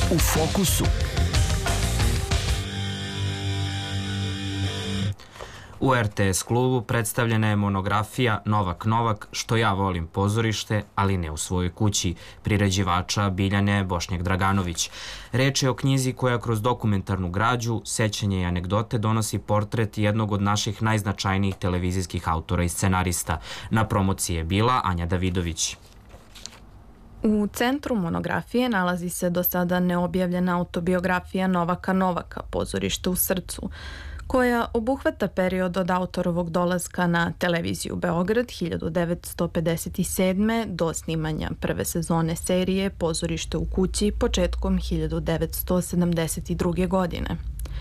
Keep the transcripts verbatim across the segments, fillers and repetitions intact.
U fokusu. U er te es klubu predstavljena je monografija Novak Novak, što ja volim pozorište, ali ne u svojoj kući, priređivača Biljane Bošnjak Draganović. Reč je o knjizi koja kroz dokumentarnu građu, sećanje i anegdote donosi portret jednog od naših najznačajnijih televizijskih autora i scenarista. Na promociji je bila Anja Davidović. U centru monografije nalazi se do sada neobjavljena autobiografija Novaka Novaka, Pozorište u srcu, koja obuhvata period od autorovog dolaska na televiziju Beograd hiljadu devetsto pedeset sedme. do snimanja prve sezone serije Pozorište u kući početkom hiljadu devetsto sedamdeset druge. godine.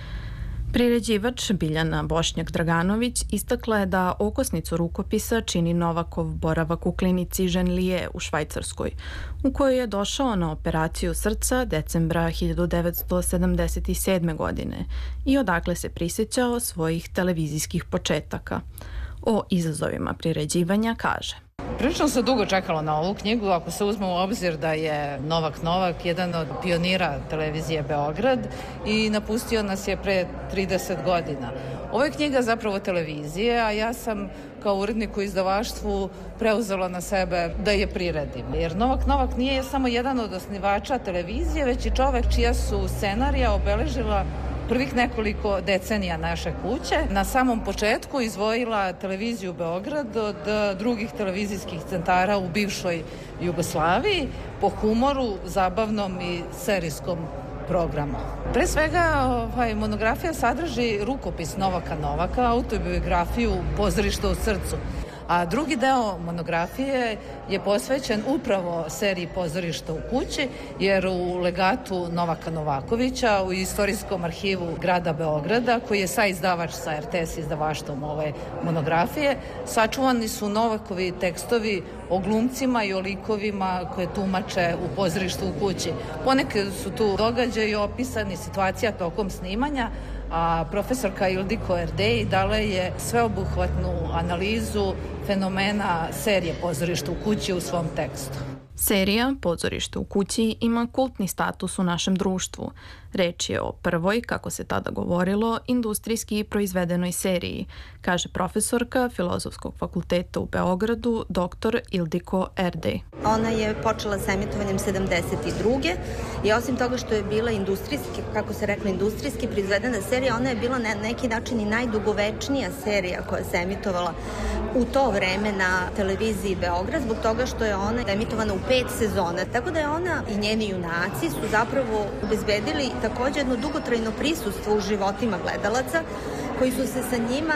Priređivač Biljana Bošnjak Draganović istakla je da okosnicu rukopisa čini Novakov boravak u klinici Ženlije u Švajcarskoj, u kojoj je došao na operaciju srca decembra hiljadu devetsto sedamdeset sedme. godine i odakle se prisjećao svojih televizijskih početaka. O izazovima priređivanja kaže: Prilično se dugo čekalo na ovu knjigu, ako se uzme u obzir da je Novak Novak jedan od pionira televizije Beograd i napustio nas je pre trideset godina. Ovo je knjiga zapravo televizije, a ja sam kao urednik u izdavaštvu preuzela na sebe da je priredim. Jer Novak Novak nije samo jedan od osnivača televizije, već i čovek čija su scenarija obeležila prvih nekoliko decenija naše kuće. Na samom početku izdvojila televiziju Beograd od drugih televizijskih centara u bivšoj Jugoslaviji po humoru, zabavnom i serijskom programu. Pre svega, ovaj, monografija sadrži rukopis Novaka Novaka, autobiografiju Pozorište u srcu. A drugi deo monografije je posvećen upravo seriji Pozorišta u kući, jer u legatu Novaka Novakovića, u istorijskom arhivu grada Beograda, koji je saizdavač sa er te es izdavaštvom ove monografije, sačuvani su Novakovi tekstovi o glumcima i o likovima koje tumače u Pozorištu u kući. Ponekad su tu događaji opisani, situacija tokom snimanja, a profesorka Ildiko Erdej dala je sveobuhvatnu analizu fenomena serije Pozorište u kući u svom tekstu. Serija Pozorište u kući ima kultni status u našem društvu. Reč je o prvoj, kako se tada govorilo, industrijski proizvedenoj seriji, kaže profesorka Filozofskog fakulteta u Beogradu, doktor Ildiko Erdej. Ona je počela sa emitovanjem sedamdeset druge. i osim toga što je bila industrijski, kako se rekla, industrijski proizvedena serija, ona je bila na neki način i najdugovečnija serija koja se emitovala u to vreme na televiziji Beograd, zbog toga što je ona emitovana u pet sezona. Tako da je ona i njeni junaci su zapravo obezbedili takođe jedno dugotrajno prisustvo u životima gledalaca, koji su se sa njima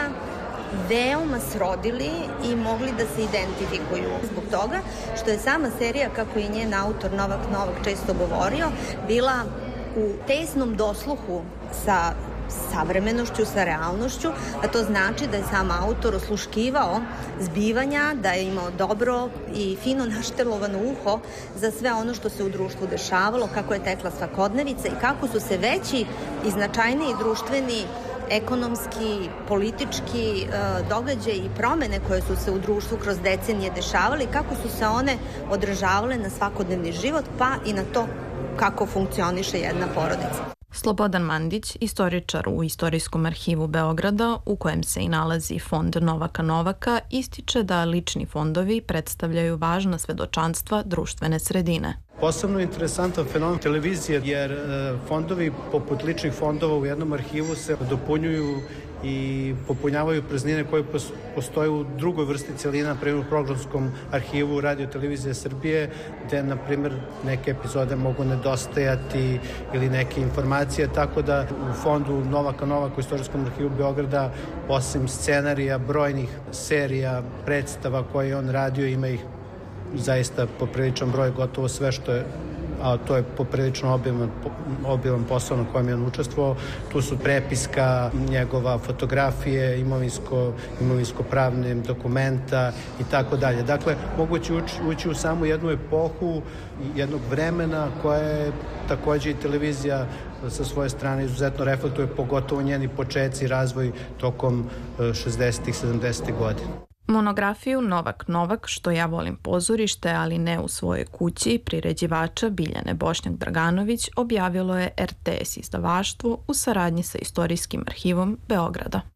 veoma srodili i mogli da se identifikuju. Zbog toga što je sama serija, kako je njen autor Novak Novak često govorio, bila u tesnom dosluhu sa savremenošću, sa realnošću, a to znači da je sam autor osluškivao zbivanja, da je imao dobro i fino naštelovano uho za sve ono što se u društvu dešavalo, kako je tekla svakodnevica i kako su se veći i značajniji društveni, ekonomski, politički događaji i promene koje su se u društvu kroz decenije dešavali, kako su se one odražavale na svakodnevni život, pa i na to kako funkcioniše jedna porodica. Slobodan Mandić, istoričar u Istorijskom arhivu Beograda, u kojem se i nalazi fond Novaka Novaka, ističe da lični fondovi predstavljaju važna svedočanstva društvene sredine. Posebno interesantan fenomen televizije, jer fondovi poput ličnih fondova u jednom arhivu se dopunjuju i popunjavaju praznine koje postoje u drugoj vrsti celina, na primjer u programskom arhivu Radio Televizije Srbije, gde, na primjer, neke epizode mogu nedostajati ili neke informacije, tako da u fondu Novaka Novaka u Istorijskom arhivu Beograda, osim scenarija, brojnih serija, predstava koje on radio, ima ih zaista popriličan broj, gotovo sve što je, a to je poprilično obilan, obilan posao na kojem je on učestvovao. Tu su prepiska, njegova fotografije, imovinsko, imovinsko-pravne dokumenta i tako dalje. Dakle, moguće ući, ući u samu jednu epohu, jednog vremena koja je takođe i televizija sa svoje strane izuzetno reflektuje, pogotovo njeni počeci i razvoj tokom šezdesetih, sedamdesetih godina. Monografiju Novak Novak, što ja volim pozorište, ali ne u svojoj kući, priređivača Biljane Bošnjak Draganović objavilo je er te es izdavaštvo u saradnji sa Istorijskim arhivom Beograda.